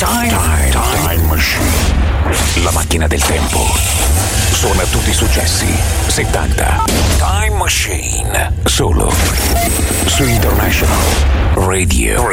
Time Machine. La macchina del tempo. Suona tutti i successi 70. Time Machine. Solo su International Radio.